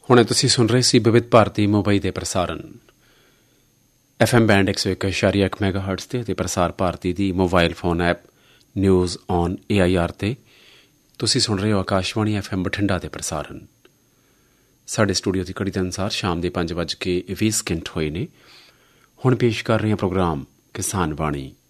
ਹੁਣੇ ਤੁਸੀਂ ਸੁਣ ਰਹੇ ਸੀ ਵਿਵਿਧ ਭਾਰਤੀ ਮੁੰਬਈ ਦੇ ਪ੍ਰਸਾਰਣ FM ਬੈਂਡ 101.1 ਮੈਗਾਹਰਟਜ਼ ਤੇ ਪ੍ਰਸਾਰ ਭਾਰਤੀ ਦੀ mobile phone app news on AIR ਤੇ ਤੁਸੀਂ ਸੁਣ ਰਹੇ ਹੋ ਆਕਾਸ਼ਵਾਣੀ FM ਬਠਿੰਡਾ ਦੇ ਪ੍ਰਸਾਰਣ। ਸਾਡੇ ਸਟੂਡੀਓ ਦੀ ਘੜੀ ਦੇ ਅਨੁਸਾਰ ਸ਼ਾਮ ਦੇ 5:20 ਹੋਏ ਨੇ। ਹੁਣ ਪੇਸ਼ ਕਰ ਰਹੇ ਹਾਂ ਪ੍ਰੋਗਰਾਮ ਕਿਸਾਨ ਬਾਣੀ।